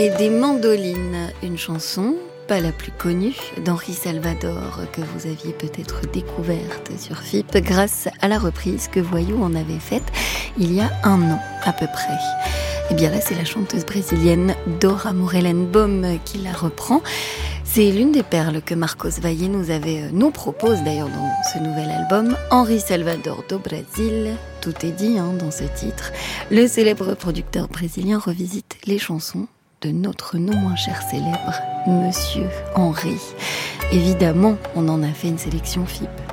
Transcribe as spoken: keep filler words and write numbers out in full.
et des mandolines, une chanson, pas la plus connue, d'Henri Salvador, que vous aviez peut-être découverte sur F I P grâce à la reprise que Voyou en avait faite il y a un an à peu près. Et bien là, c'est la chanteuse brésilienne Dora Morelenbaum qui la reprend. C'est l'une des perles que Marcos Valle nous avait, nous propose d'ailleurs dans ce nouvel album, Henri Salvador do Brasil. Tout est dit hein, dans ce titre. Le célèbre producteur brésilien revisite les chansons de notre non moins cher célèbre, Monsieur Henri. Évidemment, on en a fait une sélection F I P.